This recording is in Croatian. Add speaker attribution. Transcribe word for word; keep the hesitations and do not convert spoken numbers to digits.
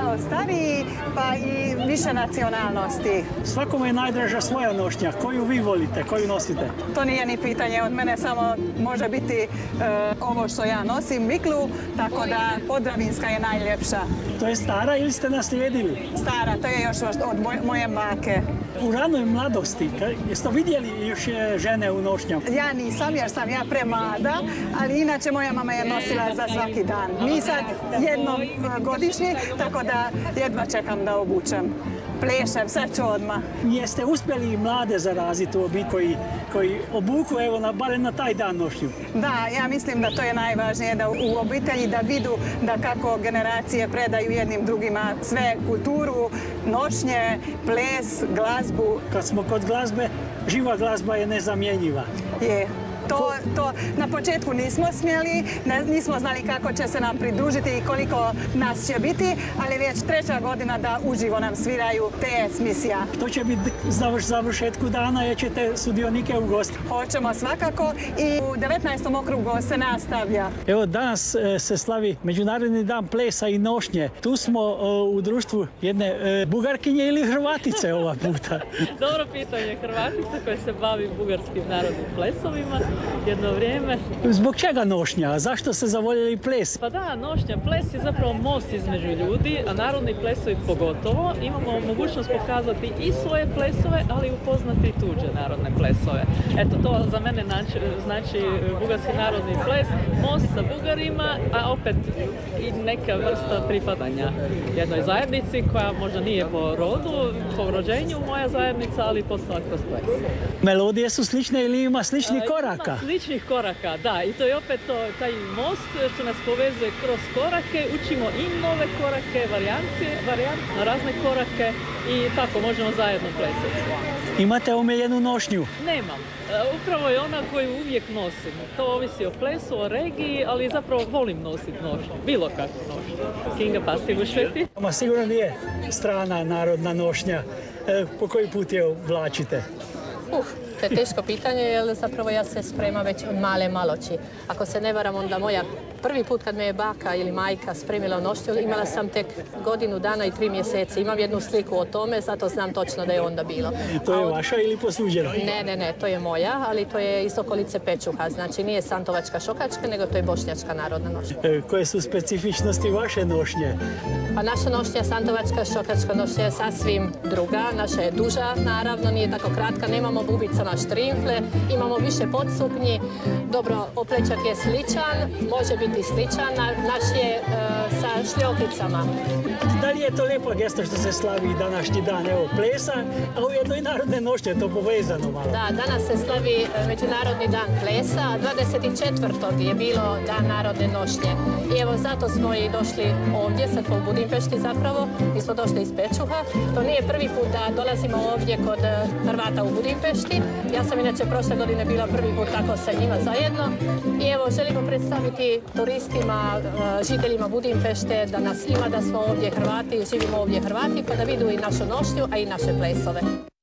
Speaker 1: malo stariji, pa i više nacionalnosti.
Speaker 2: Svakome je najdraža svoja nošnja. Koju vi volite, koju nosite?
Speaker 1: To nije ni pitanje od mene, samo može biti e, ovo što ja nosim, miklu, tako da Podravinska je najljepša.
Speaker 2: To je stara ili ste naslijedili?
Speaker 1: Stara, to je još od moje bake.
Speaker 2: U ranoj mladosti, jeste vidjeli još žene u nošnjama?
Speaker 1: Ja nisam jer sam ja premlada, ali inače moja mama je nosila za svaki dan. Mi sad jednom godišnje, tako da jedva čekam da obučem. Plešem, sad ću odmah.
Speaker 2: Jeste uspjeli i mlade zaraziti u obitelji koji, koji obuku, evo, na, barem na taj dan nošnju?
Speaker 1: Da, ja mislim da to je najvažnije, da u obitelji da vidu da kako generacije predaju jednim drugima sve kulturu, nošnje, ples, glazbu.
Speaker 2: Kad smo kod glazbe, živa glazba je nezamjenjiva.
Speaker 1: Je. To, to na početku nismo smjeli, ne, nismo znali kako će se nam pridružiti i koliko nas će biti, ali već treća godina da uživo nam sviraju te smisija.
Speaker 2: To će biti završ, završetku dana jer ćete sudionike ugostiti.
Speaker 1: Hoćemo svakako i u devetnaestom okrugu se nastavlja.
Speaker 2: Evo danas e, se slavi Međunarodni dan plesa i nošnje. Tu smo e, u društvu jedne e, Bugarkinje ili Hrvatice ova puta.
Speaker 3: Dobro pitanje, Hrvatice koje se bavi bugarskim narodnim plesovima jedno vrijeme.
Speaker 2: Zbog čega nošnja? Zašto ste zavoljeli ples?
Speaker 3: Pa da, nošnja, ples je zapravo most između ljudi, a narodni plesovi pogotovo. Imamo mogućnost pokazati i svoje plesove, ali i upoznati i tuđe narodne plesove. Eto, to za mene znači, znači bugarski narodni ples, most sa Bugarima, a opet i neka vrsta pripadanja jednoj zajednici koja možda nije po rodu, po rođenju moja zajednica, ali postala kroz ples.
Speaker 2: Melodije su slične ili ima slični korak?
Speaker 3: Ima sličnih koraka, da. I to je opet to, taj most što nas povezuje kroz korake. Učimo i nove korake, varijancije, varijant na razne korake i tako možemo zajedno plesati.
Speaker 2: Imate omiljenu nošnju?
Speaker 3: Nemam. Upravo je ona koju uvijek nosim. To ovisi o plesu, o regiji, ali zapravo volim nositi nošnju. Bilo kakvu nošnju. Kinga Pastilušveti.
Speaker 2: Ma sigurno nije strana narodna nošnja. Po koji put je oblačite?
Speaker 4: Uf, to je teško pitanje, jer zapravo ja se spremam već od male maloči. Ako se ne varam, onda moja prvi put kad me je baka ili majka spremila u nošnju, imala sam tek godinu dana i tri mjeseci. Imam jednu sliku o tome, zato znam točno da je onda bilo.
Speaker 2: To je vaša ili posuđena?
Speaker 4: Ne, ne, ne, to je moja, ali to je iz okolice Pečuha. Znači nije santovačka šokačka, nego to je bošnjačka narodna nošnja.
Speaker 2: E, koje su specifičnosti vaše nošnje?
Speaker 4: Pa naša nošnja, santovačka šokačka nošnja je sasvim druga. Naša je duža, naravno, nije tako kratka. Nemamo bubica na štrimfle, imamo više podsuknji. Dobro, oplečak je sličan, može biti sličan, naš je uh, sa šljokicama.
Speaker 2: Da li je to lijepa gesta što se slavi današnji dan, evo, plesa, a ujedno i narodne nošnje, to povezano malo?
Speaker 4: Da, danas se slavi Međunarodni dan plesa, a dvadeset četvrtog je bilo dan narodne nošnje. I evo, zato smo i došli ovdje, sad u Budimpešti zapravo, mi smo došli iz Pečuha. To nije prvi put da dolazimo ovdje kod Hrvata u Budimpešti. Ja sam inače prošle godine bila prvi put tako sa njima zajedno. I evo, želimo predstaviti turistima, žiteljima Budimpešte, da nas ima, da smo ovdje Hrvati, živimo ovdje Hrvati, pa da vidu i našu nošnju, a i naše plesove.